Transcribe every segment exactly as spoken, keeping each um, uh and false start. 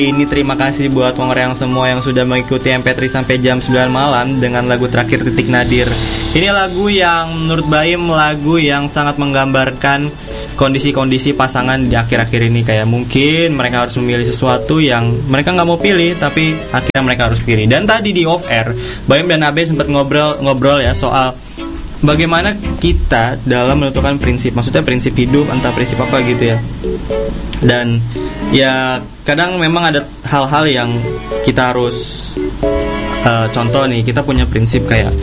Ini terima kasih buat yang semua yang sudah mengikuti M P tiga sampai jam sembilan malam dengan lagu terakhir Titik Nadir. Ini lagu yang menurut Baim lagu yang sangat menggambarkan kondisi-kondisi pasangan di akhir-akhir ini. Kayak mungkin mereka harus memilih sesuatu yang mereka gak mau pilih, tapi akhirnya mereka harus pilih. Dan tadi di off air Baim dan Abe sempat ngobrol-ngobrol ya soal bagaimana kita dalam menentukan prinsip. Maksudnya prinsip hidup, entah prinsip apa gitu ya. Dan ya kadang memang ada hal-hal yang kita harus uh, contoh nih, kita punya prinsip kayak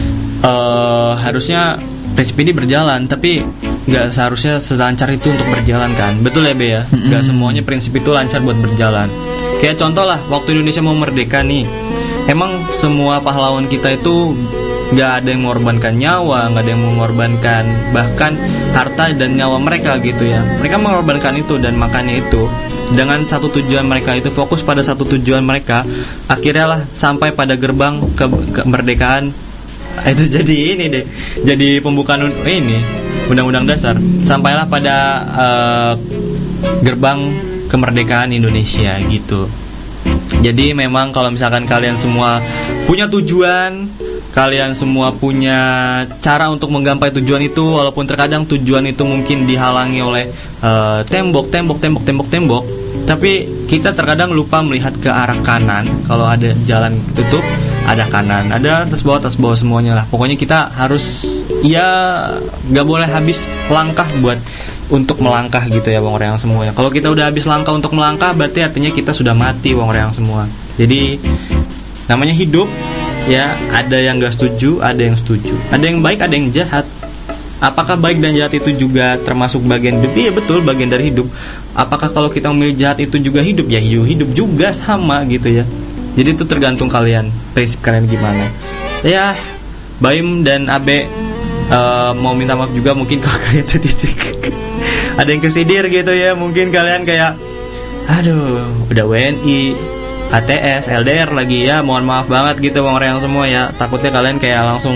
uh, harusnya prinsip ini berjalan, tapi gak seharusnya selancar itu untuk berjalan kan. Betul ya Be ya? Mm-hmm. Gak semuanya prinsip itu lancar buat berjalan. Kayak contoh lah, waktu Indonesia mau merdeka nih, emang semua pahlawan kita itu gak ada yang mengorbankan nyawa, gak ada yang mengorbankan bahkan harta dan nyawa mereka gitu ya. Mereka mengorbankan itu, dan makanya itu dengan satu tujuan mereka itu, fokus pada satu tujuan mereka, akhirnya lah sampai pada gerbang ke, kemerdekaan. Itu jadi ini deh, jadi pembukaan ini Undang-Undang Dasar. Sampailah pada uh, gerbang kemerdekaan Indonesia gitu. Jadi memang kalau misalkan kalian semua punya tujuan, kalian semua punya cara untuk menggapai tujuan itu, walaupun terkadang tujuan itu mungkin dihalangi oleh uh, tembok, tembok, tembok, tembok, tembok. Tapi kita terkadang lupa melihat ke arah kanan. Kalau ada jalan tutup, ada kanan, ada atas bawah, atas bawah semuanya lah. Pokoknya kita harus ya gak boleh habis langkah buat untuk melangkah gitu ya Bang Reang semuanya. Kalau kita udah habis langkah untuk melangkah, berarti artinya kita sudah mati Bang Reang semua. Jadi namanya hidup ya, ada yang gak setuju, ada yang setuju, ada yang baik, ada yang jahat. Apakah baik dan jahat itu juga termasuk bagian hidup? Iya betul, bagian dari hidup. Apakah kalau kita memilih jahat itu juga hidup? Ya hidup juga sama gitu ya. Jadi itu tergantung kalian, prinsip kalian gimana. Ya, Baim dan Abe uh, mau minta maaf juga mungkin kalau kalian jadi ada yang kesidir gitu ya. Mungkin kalian kayak, aduh, udah W N I, H T S, L D R lagi ya. Mohon maaf banget gitu Bang Reang semua ya. Takutnya kalian kayak langsung,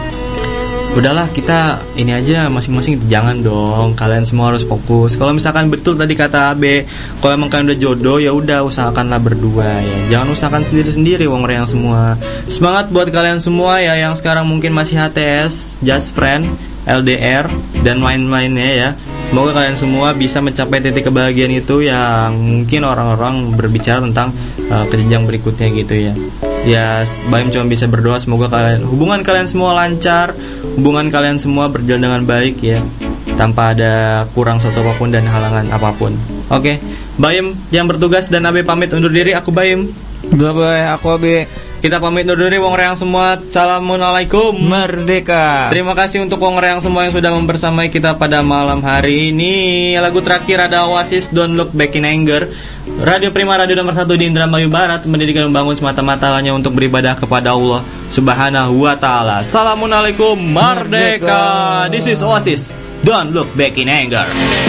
udahlah kita ini aja masing-masing. Jangan dong, kalian semua harus fokus. Kalau misalkan betul tadi kata Abe, kalau emang kalian udah jodoh ya udah usahakanlah berdua ya. Jangan usahakan sendiri-sendiri Wong Reang semua. Semangat buat kalian semua ya yang sekarang mungkin masih H T S, just friend, L D R dan lain-lainnya ya. Semoga kalian semua bisa mencapai titik kebahagiaan itu yang mungkin orang-orang berbicara tentang uh, ke jenjang berikutnya gitu ya. Ya, Baim cuma bisa berdoa semoga kalian, hubungan kalian semua lancar, hubungan kalian semua berjalan dengan baik ya, tanpa ada kurang satu apapun dan halangan apapun. Oke, Baim yang bertugas dan Abe pamit undur diri. Aku Baim. Bye-bye, aku Abe. Kita pamit undur diri Wong Reang semua. Assalamualaikum. Merdeka. Terima kasih untuk Wong Reang semua yang sudah membersamai kita pada malam hari ini. Lagu terakhir ada Oasis, Don't Look Back in Anger. Radio Prima, radio nomor satu di Indramayu Barat, mendirikan membangun semata-mata hanya untuk beribadah kepada Allah Subhanahu wa ta'ala. Assalamualaikum, Merdeka. This is Oasis, Don't Look Back in Anger.